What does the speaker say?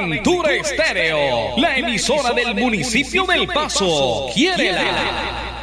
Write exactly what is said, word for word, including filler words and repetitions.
Aventura Estéreo, la emisora del municipio del Paso. ¡Quiérela!